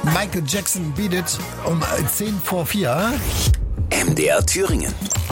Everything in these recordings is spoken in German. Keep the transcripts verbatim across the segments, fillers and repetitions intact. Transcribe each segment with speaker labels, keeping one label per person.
Speaker 1: Michael Jackson Beat It um zehn vor vier.
Speaker 2: M D R Thüringen.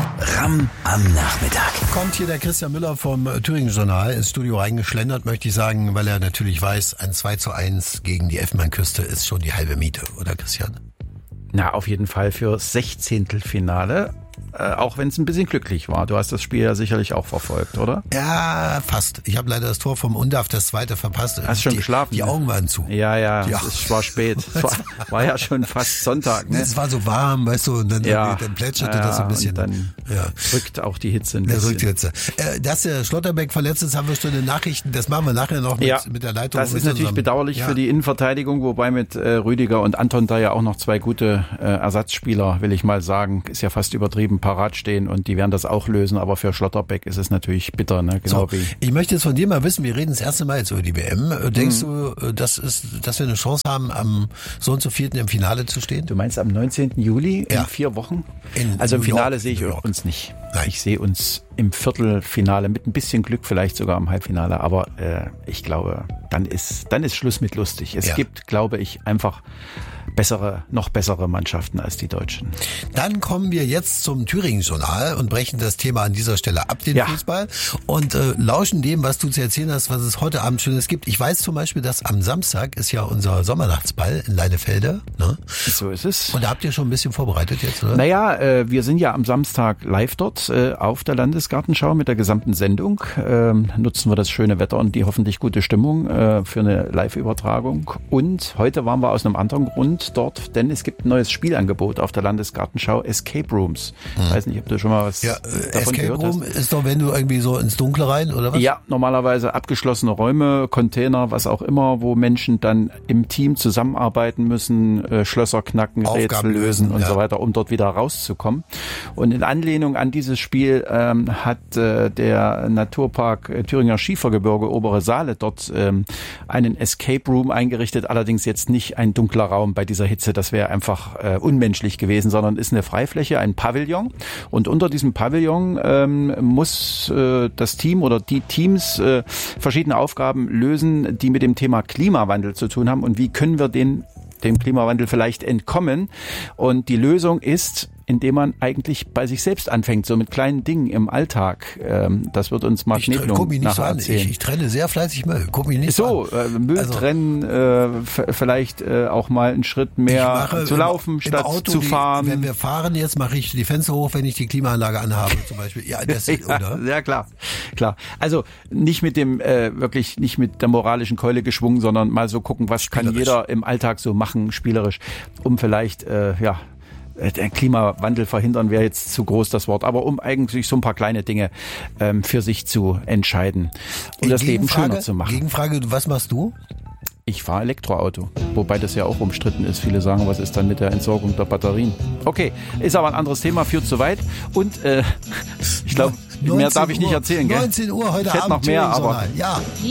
Speaker 2: Ram am Nachmittag.
Speaker 1: Kommt hier der Christian Müller vom Thüringen-Journal ins Studio reingeschlendert, möchte ich sagen, weil er natürlich weiß, ein zwei zu eins gegen die Elfenbeinküste ist schon die halbe Miete, oder Christian?
Speaker 3: Na, auf jeden Fall für Sechzehntelfinale. Äh, auch wenn es ein bisschen glücklich war. Du hast das Spiel ja sicherlich auch verfolgt, oder?
Speaker 1: Ja, fast. Ich habe leider das Tor vom Undav, das zweite, verpasst.
Speaker 3: Hast du schon
Speaker 1: die,
Speaker 3: geschlafen?
Speaker 1: Die Augen waren zu.
Speaker 3: Ja, ja,
Speaker 1: ja.
Speaker 3: Es war spät. Es war, war ja schon fast Sonntag. Ne?
Speaker 1: Es war so warm, weißt du, und dann,
Speaker 3: ja,
Speaker 1: dann plätscherte
Speaker 3: ja,
Speaker 1: das ein bisschen.
Speaker 3: Und dann
Speaker 1: ja.
Speaker 3: rückt auch die Hitze ein
Speaker 1: der
Speaker 3: bisschen.
Speaker 1: Rückt die Hitze. Äh, dass der Schlotterbeck verletzt ist, haben wir schon in Nachrichten. Das machen wir nachher noch mit,
Speaker 3: ja,
Speaker 1: mit der Leitung.
Speaker 3: Das ist natürlich unserem, bedauerlich ja. für die Innenverteidigung, wobei mit äh, Rüdiger und Anton da ja auch noch zwei gute äh, Ersatzspieler, will ich mal sagen, ist ja fast übertrieben, parat stehen und die werden das auch lösen, aber für Schlotterbeck ist es natürlich bitter, ne? Genau
Speaker 1: so,
Speaker 3: wie.
Speaker 1: Ich möchte jetzt von dir mal wissen, wir reden das erste Mal jetzt über die W M. Denkst mhm. du, dass, ist, dass wir eine Chance haben, am so und so vierten im Finale zu stehen?
Speaker 3: Du meinst am neunzehnten Juli,
Speaker 1: ja.
Speaker 3: in vier Wochen?
Speaker 1: In
Speaker 3: also im Finale
Speaker 1: York,
Speaker 3: sehe ich
Speaker 1: York.
Speaker 3: uns nicht.
Speaker 1: Nein.
Speaker 3: Ich sehe uns im Viertelfinale mit ein bisschen Glück vielleicht sogar im Halbfinale, aber äh, ich glaube, dann ist dann ist Schluss mit lustig. Es ja. gibt, glaube ich, einfach bessere, noch bessere Mannschaften als die Deutschen.
Speaker 1: Dann kommen wir jetzt zum Thüringen-Journal und brechen das Thema an dieser Stelle ab, den ja. Fußball, und äh, lauschen dem, was du zu erzählen hast, was es heute Abend Schönes gibt. Ich weiß zum Beispiel, dass am Samstag ist ja unser Sommernachtsball in Leinefelde. Ne?
Speaker 3: So ist es.
Speaker 1: Und da habt ihr schon ein bisschen vorbereitet jetzt, oder?
Speaker 3: Naja, äh, wir sind ja am Samstag live dort äh, auf der Landesgartenschau mit der gesamten Sendung. Ähm, nutzen wir das schöne Wetter und die hoffentlich gute Stimmung äh, für eine Live-Übertragung. Und heute waren wir aus einem anderen Grund dort, denn es gibt ein neues Spielangebot auf der Landesgartenschau, Escape Rooms. Ich weiß nicht, ob du schon mal was
Speaker 1: ja,
Speaker 3: davon
Speaker 1: Escape
Speaker 3: gehört
Speaker 1: Room
Speaker 3: hast.
Speaker 1: Ist doch, wenn du irgendwie so ins Dunkle rein, oder was?
Speaker 3: Ja, normalerweise abgeschlossene Räume, Container, was auch immer, wo Menschen dann im Team zusammenarbeiten müssen, äh, Schlösser knacken,
Speaker 1: Aufgaben
Speaker 3: Rätsel lösen und
Speaker 1: ja.
Speaker 3: so weiter, um dort wieder rauszukommen. Und in Anlehnung an dieses Spiel ähm, hat äh, der Naturpark äh, Thüringer Schiefergebirge Obere Saale dort ähm, einen Escape Room eingerichtet, allerdings jetzt nicht ein dunkler Raum bei dieser Hitze, das wäre einfach äh, unmenschlich gewesen, sondern ist eine Freifläche, ein Pavillon, und unter diesem Pavillon ähm, muss äh, das Team oder die Teams äh, verschiedene Aufgaben lösen, die mit dem Thema Klimawandel zu tun haben, und wie können wir den dem Klimawandel vielleicht entkommen. Und die Lösung ist, indem man eigentlich bei sich selbst anfängt, so mit kleinen Dingen im Alltag. Ähm, das wird uns Marc Nedlung nachher erzählen.
Speaker 1: Ich, ich trenne sehr fleißig Müll. Guck mich nicht
Speaker 3: so,
Speaker 1: so an.
Speaker 3: Äh, Müll
Speaker 1: also,
Speaker 3: trennen, äh, f- vielleicht äh, auch mal einen Schritt mehr zu laufen,
Speaker 1: im,
Speaker 3: statt
Speaker 1: im Auto
Speaker 3: zu fahren.
Speaker 1: Die, wenn wir fahren jetzt, mache ich die Fenster hoch, wenn ich die Klimaanlage anhabe zum Beispiel. Ja, das ist,
Speaker 3: ja,
Speaker 1: oder?
Speaker 3: Ja, klar, klar. Also nicht mit dem, äh, wirklich nicht mit der moralischen Keule geschwungen, sondern mal so gucken, was kann jeder im Alltag so machen, spielerisch, um vielleicht, äh, ja, der Klimawandel verhindern wäre jetzt zu groß das Wort, aber um eigentlich so ein paar kleine Dinge ähm, für sich zu entscheiden, um das Leben schöner zu machen.
Speaker 1: Gegenfrage, was machst du?
Speaker 3: Ich fahre Elektroauto, wobei das ja auch umstritten ist. Viele sagen, was ist dann mit der Entsorgung der Batterien? Okay, ist aber ein anderes Thema, führt zu weit. Und äh, ich glaube, mehr darf ich nicht erzählen. Gell?
Speaker 1: neunzehn Uhr heute
Speaker 3: ich hätte
Speaker 1: Abend.
Speaker 3: noch mehr, aber
Speaker 1: ja.